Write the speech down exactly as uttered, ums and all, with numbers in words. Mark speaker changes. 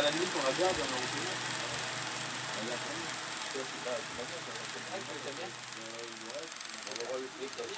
Speaker 1: la limite, on la garde et on la reconnaît.
Speaker 2: Ah, tu veux bien? On va voir le truc.